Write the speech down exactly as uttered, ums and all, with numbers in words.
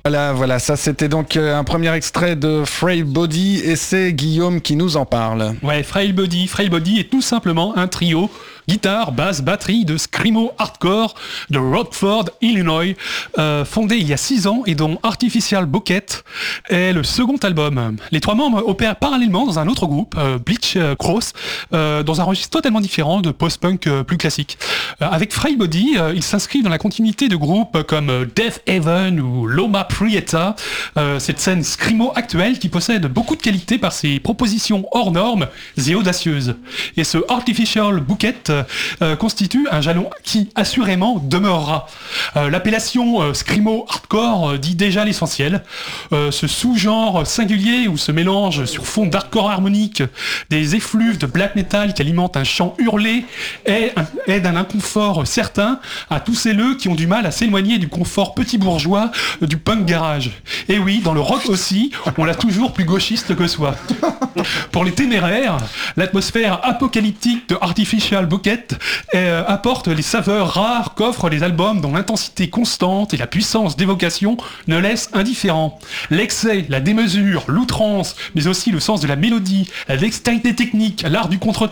Voilà, voilà, ça c'était donc euh, un premier extrait de Frail Body et c'est Guillaume qui nous en parle. Ouais, Frail Body. Frail Body est tout simplement un trio guitare, basse, batterie de screamo hardcore de Rockford, Illinois, euh, fondé il y a six ans et dont Artificial Bucket est le second album. Les trois membres opèrent parallèlement dans un autre groupe, euh, Bleach euh, Cross, euh, dans un registre totalement différent de post-punk euh, plus classique. Euh, avec Frail Body, euh, ils s'inscrivent dans la continuité de groupes comme euh, Death Heaven ou Loma Prieta, euh, cette scène screamo actuelle qui possède beaucoup de qualités par ses propositions hors normes et audacieuses. Et ce Artificial Bucket Euh, constitue un jalon qui assurément demeurera. Euh, l'appellation euh, screamo hardcore euh, dit déjà l'essentiel. Euh, ce sous-genre singulier où se mélange sur fond d'hardcore harmonique des effluves de black metal qui alimentent un chant hurlé est, un, est d'un inconfort certain à tous ces leux qui ont du mal à s'éloigner du confort petit bourgeois euh, du punk garage. Et oui, dans le rock aussi, on l'a toujours plus gauchiste que soi. Pour les téméraires, l'atmosphère apocalyptique de Artificial Bucket euh, apporte les saveurs rares qu'offrent les albums dont l'intensité constante et la puissance d'évocation ne laissent indifférent. L'excès, la démesure, l'outrance, mais aussi le sens de la mélodie, la dextérité technique, l'art du contre